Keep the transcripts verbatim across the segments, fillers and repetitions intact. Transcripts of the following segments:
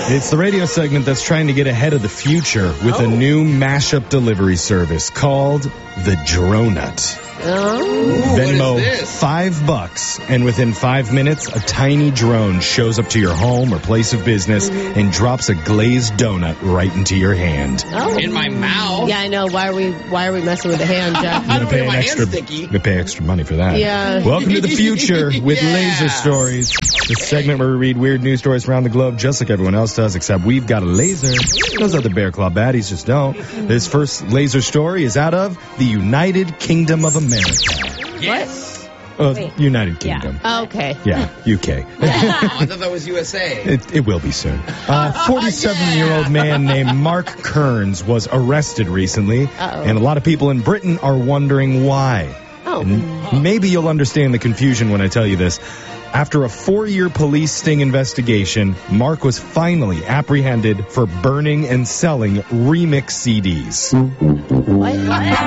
It's the radio segment that's trying to get ahead of the future with oh. a new mashup delivery service called the Dronut. Oh. Venmo five bucks, and within five minutes, a tiny drone shows up to your home or place of business mm-hmm. and drops a glazed donut right into your hand. Oh. In my mouth. Yeah, I know. Why are we Why are we messing with the hand, Jeff? You're gonna pay an extra. You're gonna pay extra money for that. Yeah. Welcome to the future with yeah. Laser Stories. This segment where we read weird news stories around the globe, just like everyone else does, except we've got a laser. Those other Bear Claw baddies just don't. This first laser story is out of the United Kingdom of America. Yes. Uh, United Kingdom. Yeah. Okay. Yeah, U K. Oh, I thought that was U S A. It, it will be soon. A forty-seven-year-old man named Mark Kearns was arrested recently, Uh-oh. and a lot of people in Britain are wondering why. Oh. And maybe you'll understand the confusion when I tell you this. After a four-year police sting investigation, Mark was finally apprehended for burning and selling remix C Ds. What?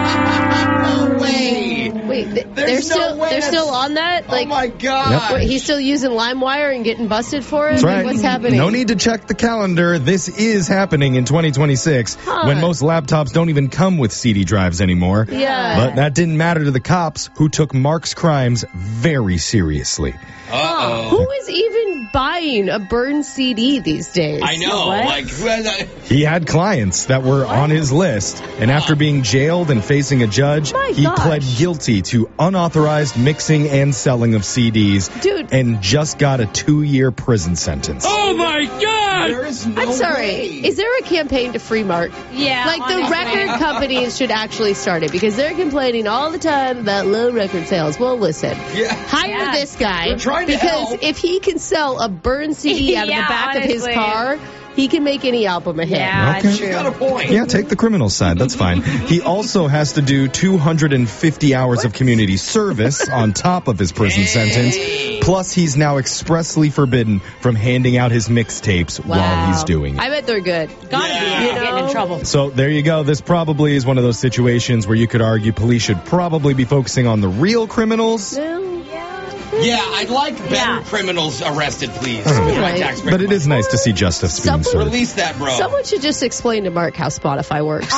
No way. Wait, th- they're no still way they're that's... still on that? Like, oh my god! Wait, he's still using LimeWire and getting busted for it? That's right. Like, what's happening? No need to check the calendar. This is happening in twenty twenty-six huh. when most laptops don't even come with C D drives anymore. Yeah. But that didn't matter to the cops, who took Mark's crimes very seriously. Uh-oh. Who is even buying a burned C D these days? I know. What? Like, he had clients that were on his list, and after being jailed and facing a judge, My he gosh. pled guilty to unauthorized mixing and selling of C Ds. Dude. And just got a two-year prison sentence. Oh my God! There is no I'm sorry. way. Is there a campaign to free Mark? Yeah. Like, the honestly. record companies should actually start it, because they're complaining all the time about low record sales. Well, listen. Yeah. Hire Yeah. this guy. We're trying to because help. if he can sell a burned C D out of Yeah, the back honestly. of his car, he can make any album a hit. Yeah, Okay. true. She's got a point. Yeah, take the criminal side. That's fine. He also has to do two hundred fifty hours of community service on top of his prison Hey. sentence. Plus, he's now expressly forbidden from handing out his mixtapes Wow. while he's doing it. I bet they're good. Gotta Yeah. be You getting in know? trouble. So there you go. This probably is one of those situations where you could argue police should probably be focusing on the real criminals. No. Yeah, I'd like better Yeah. criminals arrested, please. Oh. With my Right. tax But it is nice to see justice being Someone- served. Release that, bro. Someone should just explain to Mark how Spotify works.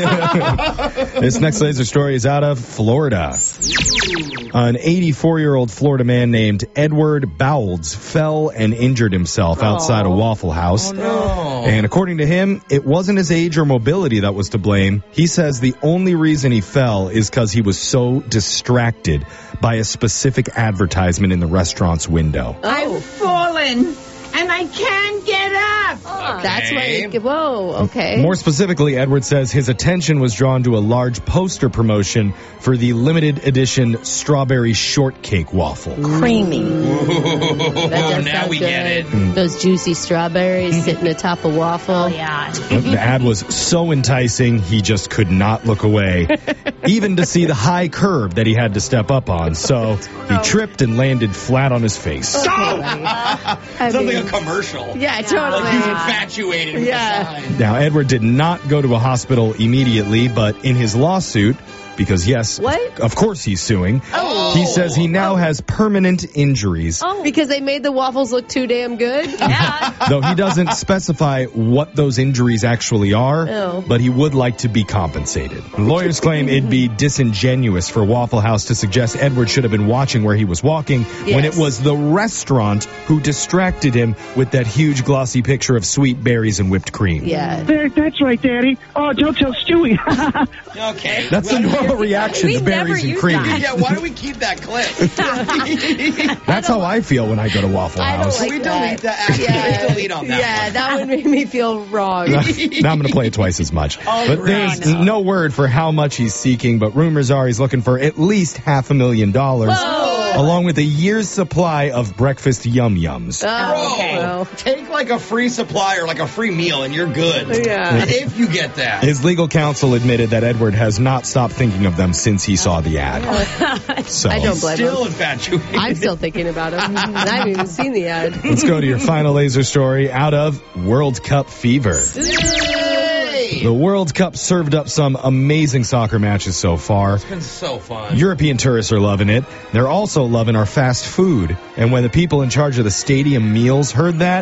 This next laser story is out of Florida. An eighty-four-year-old Florida man named Edward Bowles fell and injured himself outside a Waffle House. Oh, no. And according to him, it wasn't his age or mobility that was to blame. He says the only reason he fell is because he was so distracted by a specific advertisement in the restaurant's window. Oh. I've fallen and I can't get up. Oh, That's Okay. why. Whoa, okay. More specifically, Edward says his attention was drawn to a large poster promotion for the limited edition strawberry shortcake waffle. Creamy. Oh, That does now sound we good. get it. Those juicy strawberries sitting atop a waffle. Oh, yeah. The ad was so enticing, he just could not look away, even to see the high curb that he had to step up on. So he tripped and landed flat on his face. Okay, buddy. I Sounds like mean, a commercial. yeah, Like totally. he's infatuated with Yeah. the sign. Now, Edward did not go to a hospital immediately, but in his lawsuit, because yes, What? of course he's suing, Oh. he says he now has permanent injuries. Oh, because they made the waffles look too damn good? Yeah. Though he doesn't specify what those injuries actually are, Oh. but he would like to be compensated. Lawyers claim it'd be disingenuous for Waffle House to suggest Edward should have been watching where he was walking when Yes. it was the restaurant who distracted him with that huge glossy picture of sweet berries and whipped cream. Yeah. There, that's right, Daddy. Oh, don't tell Stewie. Okay. That's the Well, normal reaction We to never berries and use cream. that. Yeah, why do we keep that clip? That's how I feel when I go to Waffle I don't House. like we that. delete that. Yeah. Delete on that Yeah, one. that would make me feel wrong. now I'm going to play it twice as much. but there's right. no word for how much he's seeking, but rumors are he's looking for at least half a million dollars, along with a year's supply of breakfast yum yums. Oh, Bro, okay. Well, take like a free supply or like a free meal and you're good. Yeah. If you get that. His legal counsel admitted that Edward has not stopped thinking of them since he saw the ad. So I don't blame Still him. infatuated. I'm still thinking about him. I haven't even seen the ad. let's go to your final laser story out of World Cup fever. Hey! The World Cup served up some amazing soccer matches so far. It's been so fun. European tourists are loving it. They're also loving our fast food. And when the people in charge of the stadium meals heard that,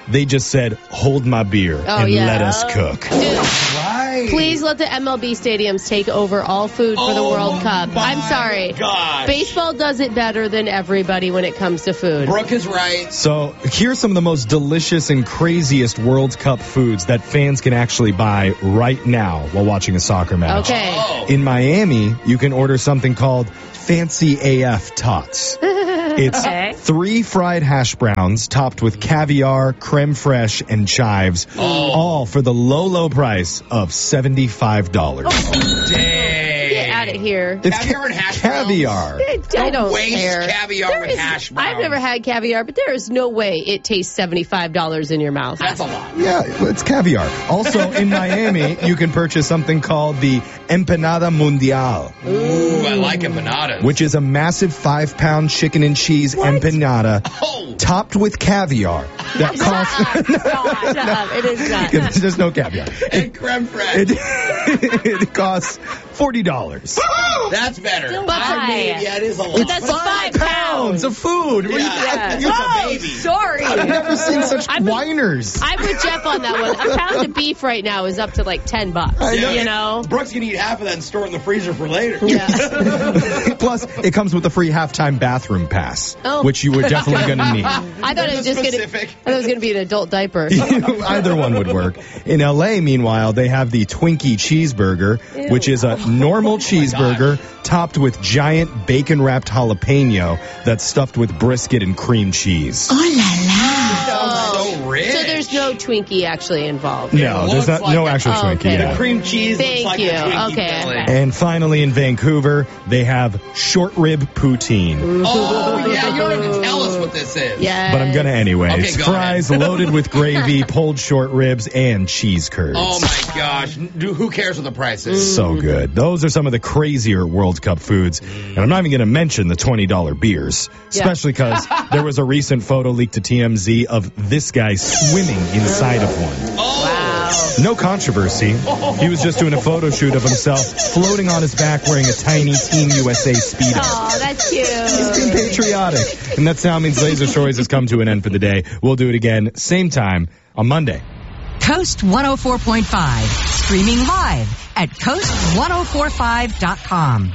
they just said, hold my beer Oh, and yeah. let us cook. Dude, Right. please let the M L B stadiums take over all food for the Oh, World Cup. my I'm sorry. gosh. Baseball does it better than everybody when it comes to food. Brooke is right. So here's some of the most delicious and craziest World Cup foods that fans can actually buy right now while watching a soccer match. Okay. Oh. In Miami, you can order something called Fancy A F Tots. It's Okay. three fried hash browns topped with caviar, creme fraiche, and chives, Oh. all for the low, low price of seventy-five dollars. Dang. Get out of here. It's Caviar and hash browns? caviar. I Don't don't waste care. caviar There with is- hash browns. I've never had caviar, but there is no way it tastes seventy-five dollars in your mouth. That's a lot. Yeah, it's caviar. Also, in Miami, you can purchase something called the Empanada Mundial, Ooh, I like empanadas. which is a massive five-pound chicken and cheese empanada Oh. topped with caviar that costs... Shut up. It is not. There's no caviar. And creme fraiche. It, it costs forty dollars. That's better. Still I high. mean, yeah, it is a lot. That's five pounds. of food. What do you Yeah. think? It's a Oh, baby. sorry. I've never seen such I'm- whiners. I'm with Jeff on that one. A pound of beef right now is up to like ten bucks. I know. You know? Brooke's gonna eat half of that and store it in the freezer for later. Yeah. Plus, it comes with a free halftime bathroom pass, Oh. which you were definitely going to need. I thought it was just going to. I Specific. thought it was going to be an adult diaper. Either one would work. In L A, meanwhile, they have the Twinkie cheeseburger, which is a normal cheeseburger topped with giant bacon-wrapped jalapeno that's stuffed with brisket and cream cheese. Sounds so rich. So there's no Twinkie actually involved. No, It there's looks not like no a- actual Oh, Twinkie. okay. yeah. cream cheese Thank looks like you. a Twinkie Okay, filling. okay. And finally, in Vancouver, they have short rib poutine. Oh, yeah, you don't have to tell us what this is. Yeah. But I'm gonna anyways. Okay, go Fries ahead. loaded with gravy, pulled short ribs, and cheese curds. Oh, my gosh. Do, who cares what the price is? So good. Those are some of the crazier World Cup foods. And I'm not even going to mention the twenty dollar beers, especially because there was a recent photo leaked to T M Z of this guy swimming inside of one. Oh. No controversy. He was just doing a photo shoot of himself floating on his back wearing a tiny Team U S A Speedo. Oh, that's cute. Being patriotic. And that sound means Laser Stories has come to an end for the day. We'll do it again, same time on Monday. Coast one oh four point five, streaming live at coast one oh four five dot com.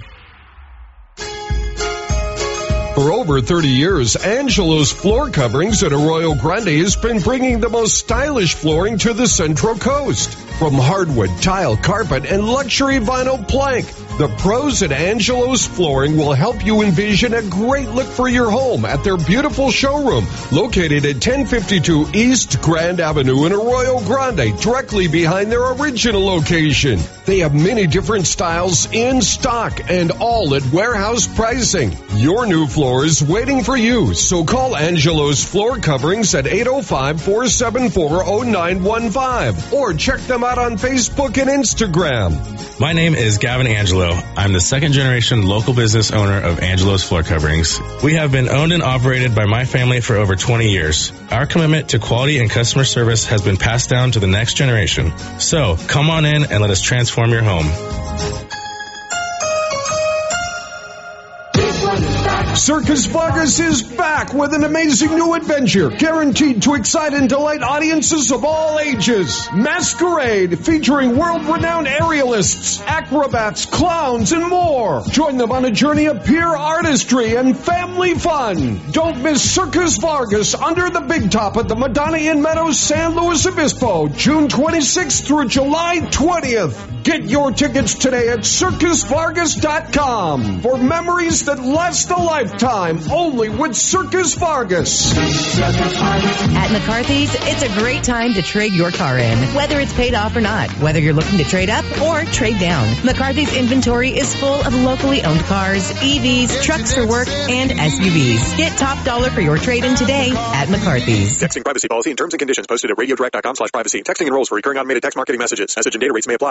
For over thirty years, Angelo's Floor Coverings at Arroyo Grande has been bringing the most stylish flooring to the Central Coast. From hardwood, tile, carpet, and luxury vinyl plank, the pros at Angelo's Flooring will help you envision a great look for your home at their beautiful showroom located at ten fifty-two East Grand Avenue in Arroyo Grande, directly behind their original location. They have many different styles in stock and all at warehouse pricing. Your new floor is waiting for you, so call Angelo's Floor Coverings at eight oh five, four seven four, oh nine one five or check them out on Facebook and Instagram. My name is Gavin Angelo. I'm the second generation local business owner of Angelo's Floor Coverings. We have been owned and operated by my family for over twenty years. Our commitment to quality and customer service has been passed down to the next generation. So come on in and let us transform your home. Circus Vargas is back with an amazing new adventure, guaranteed to excite and delight audiences of all ages. Masquerade, featuring world-renowned aerialists, acrobats, clowns, and more. Join them on a journey of pure artistry and family fun. Don't miss Circus Vargas under the big top at the Madonna Inn Meadows, San Luis Obispo, June twenty-sixth through July twentieth. Get your tickets today at circus vargas dot com for memories that last a lifetime, only with Circus Vargas. At McCarthy's, it's a great time to trade your car in, whether it's paid off or not, whether you're looking to trade up or trade down. McCarthy's inventory is full of locally owned cars, E Vs, trucks for work, and S U Vs. Get top dollar for your trade-in today at McCarthy's. Texting privacy policy and terms and conditions posted at radiodirect dot com slash privacy. Texting enrolls for recurring automated text marketing messages. Message and data rates may apply. Reply stop.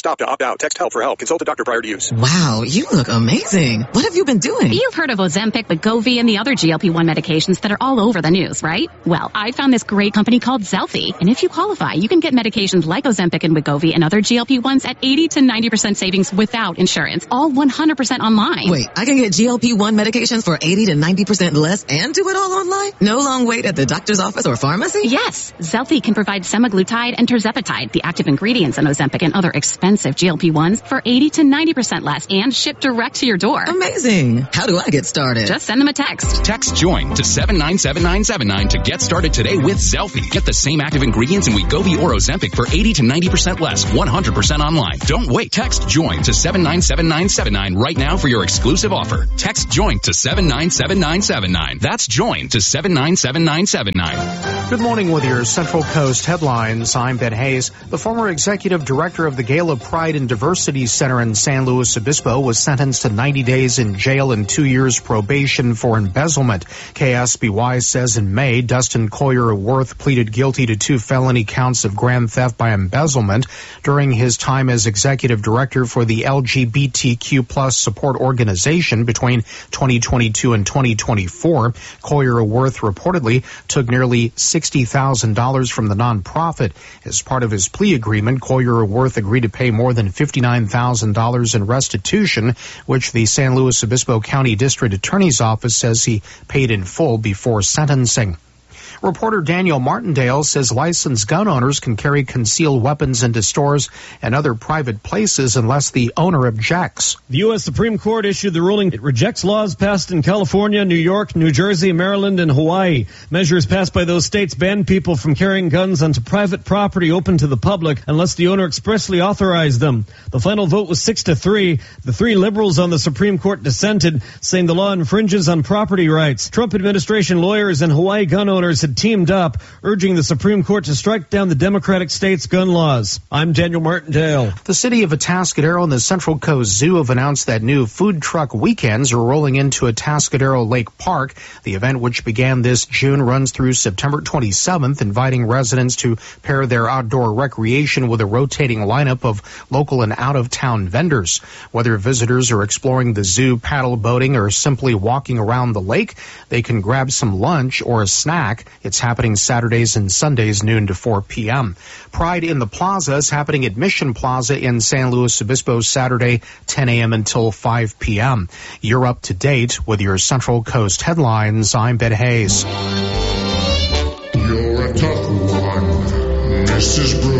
opt to opt out. Text HELP for help. Consult a doctor prior to use. Wow, you look amazing. What have you been doing? You've heard of Ozempic, Wegovy, and the other G L P one medications that are all over the news, right? Well, I found this great company called Zelfie, and if you qualify, you can get medications like Ozempic and Wegovy and other G L P ones at eighty to ninety percent savings without insurance, all one hundred percent online. Wait, I can get G L P one medications for eighty to ninety percent less and do it all online? No long wait at the doctor's office or pharmacy? Yes, Zelfie can provide semaglutide and tirzepatide, the active ingredients in Ozempic and other expensive G L P ones, for eighty to ninety percent less and shipped direct to your door. Amazing. How do I get started? Just send them a text. Text JOIN to seven nine seven nine seven nine to get started today with Zelfie. Get the same active ingredients in Wegovy or Ozempic for eighty to ninety percent less, one hundred percent online. Don't wait. Text JOIN to seven nine seven nine seven nine right now for your exclusive offer. Text JOIN to seven nine seven nine seven nine. That's JOIN to seven nine seven nine seven nine. Good morning with your Central Coast headlines. I'm Ben Hayes. The former executive director of the Gala Pride and Diversity Center in San Luis Obispo was sentenced to ninety days in jail and two years probation for embezzlement. K S B Y says in May, Dustin Collier Worth pleaded guilty to two felony counts of grand theft by embezzlement during his time as executive director for the L G B T Q plus support organization between twenty twenty-two and twenty twenty-four. Collier Worth reportedly took nearly sixty thousand dollars from the nonprofit. As part of his plea agreement, Collier Worth agreed to pay more than fifty-nine thousand dollars in restitution, which the San Luis Obispo County District Attorney's Office says he paid in full before sentencing. Reporter Daniel Martindale says licensed gun owners can carry concealed weapons into stores and other private places unless the owner objects. The U S Supreme Court issued the ruling. It rejects laws passed in California, New York, New Jersey, Maryland, and Hawaii. Measures passed by those states ban people from carrying guns onto private property open to the public unless the owner expressly authorized them. The final vote was six to three. The three liberals on the Supreme Court dissented, saying the law infringes on property rights. Trump administration lawyers and Hawaii gun owners had teamed up, urging the Supreme Court to strike down the Democratic state's gun laws. I'm Daniel Martindale. The city of Atascadero and the Central Coast Zoo have announced that new food truck weekends are rolling into Atascadero Lake Park. The event, which began this June, runs through September twenty-seventh, inviting residents to pair their outdoor recreation with a rotating lineup of local and out-of-town vendors. Whether visitors are exploring the zoo, paddle boating, or simply walking around the lake, they can grab some lunch or a snack. It's happening Saturdays and Sundays, noon to four p.m. Pride in the Plaza is happening at Mission Plaza in San Luis Obispo Saturday, ten a.m. until five p.m. You're up to date with your Central Coast headlines. I'm Ben Hayes. You're a tough one, Missus Brooks.